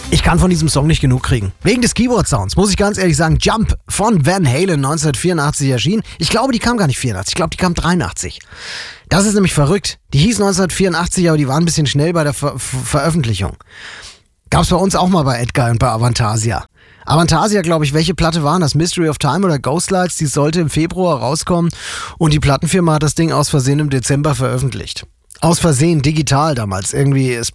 Ich kann von diesem Song nicht genug kriegen. Wegen des Keyboard-Sounds, muss ich ganz ehrlich sagen. Jump von Van Halen 1984 erschienen. Ich glaube, die kam gar nicht 84, ich glaube, die kam 83. Das ist nämlich verrückt. Die hieß 1984, aber die waren ein bisschen schnell bei der Veröffentlichung. Gab's bei uns auch mal bei Edgar und bei Avantasia. Avantasia, glaube ich, welche Platte waren das? Mystery of Time oder Ghostlights? Die sollte im Februar rauskommen und die Plattenfirma hat das Ding aus Versehen im Dezember veröffentlicht. Aus Versehen, digital damals. Irgendwie, es